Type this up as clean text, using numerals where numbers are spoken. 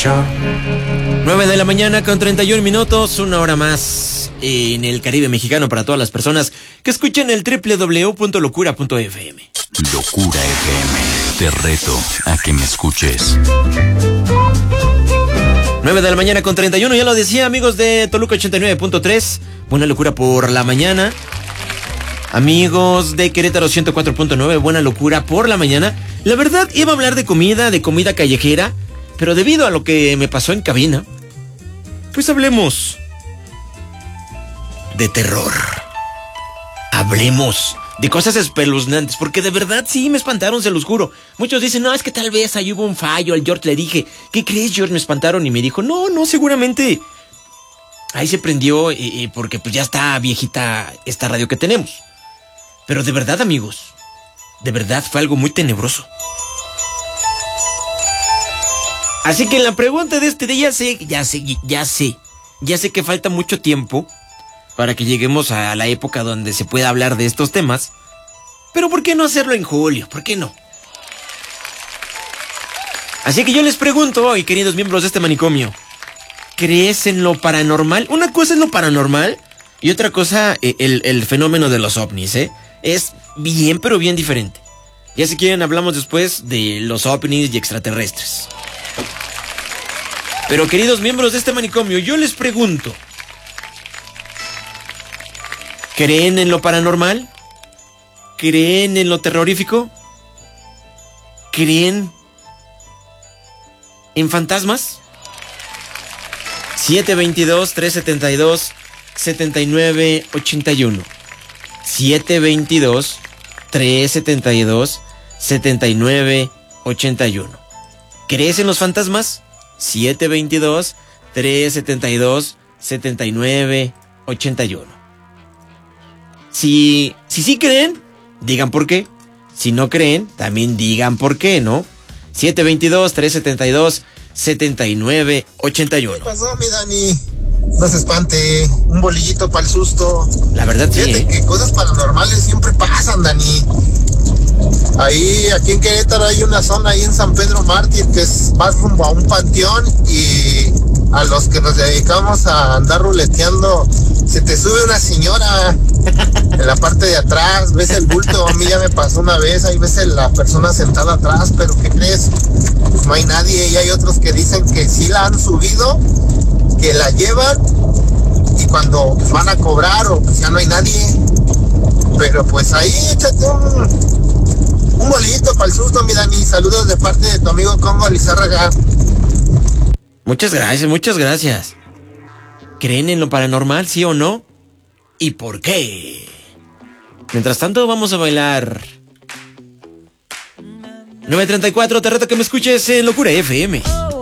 9 de la mañana con 31 minutos, una hora más en el Caribe mexicano para todas las personas que escuchen el www.locura.fm. Locura FM, te reto a que me escuches. 9 de la mañana con 31, ya lo decía, amigos de Toluca 89.3, buena locura por la mañana. Amigos de Querétaro 104.9, buena locura por la mañana. La verdad, iba a hablar de comida callejera, pero debido a lo que me pasó en cabina, pues hablemos de terror. Hablemos de cosas espeluznantes, porque de verdad sí me espantaron, se los juro. Muchos dicen, no, es que tal vez ahí hubo un fallo. Al George le dije, ¿qué crees, George? Me espantaron, y me dijo, no, seguramente ahí se prendió porque pues ya está viejita esta radio que tenemos. Pero de verdad, amigos, de verdad fue algo muy tenebroso. Así que en la pregunta de este día ya sé que falta mucho tiempo para que lleguemos a la época donde se pueda hablar de estos temas. Pero ¿por qué no hacerlo en julio? ¿Por qué no? Así que yo les pregunto hoy, queridos miembros de este manicomio, ¿crees en lo paranormal? Una cosa es lo paranormal y otra cosa el fenómeno de los ovnis, ¿eh? Es bien, pero bien diferente. Ya si quieren hablamos después de los ovnis y extraterrestres. Pero queridos miembros de este manicomio, yo les pregunto, ¿creen en lo paranormal? ¿Creen en lo terrorífico? ¿Creen en fantasmas? 722-372-7981 722-372-7981. ¿Crees en los fantasmas? 722-372-7981. Si sí creen, digan por qué. Si no creen, también digan por qué, ¿no? 722-372-7981. ¿Qué pasó, mi Dani? No se espante, un bolillito para el susto. La verdad sí, fíjate que cosas paranormales siempre pasan, Dani. Ahí, aquí en Querétaro hay una zona ahí en San Pedro Mártir que es más rumbo a un panteón, y a los que nos dedicamos a andar ruleteando, se te sube una señora en la parte de atrás, ves el bulto. A mí ya me pasó una vez, ahí ves a la persona sentada atrás, pero ¿qué crees? Pues no hay nadie, y hay otros que dicen que sí la han subido, que la llevan, y cuando van a cobrar o pues ya no hay nadie. Pero pues ahí échate un bolillito para el susto, mi Dani. Saludos de parte de tu amigo Congo Lizárraga. Muchas gracias. ¿Creen en lo paranormal, sí o no? ¿Y por qué? Mientras tanto, vamos a bailar. 9:34, te reto que me escuches en Locura FM.